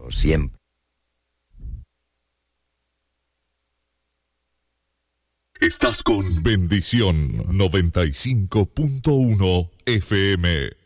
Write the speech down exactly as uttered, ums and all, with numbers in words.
siempre. Estás con Bendición noventa y cinco punto uno F M.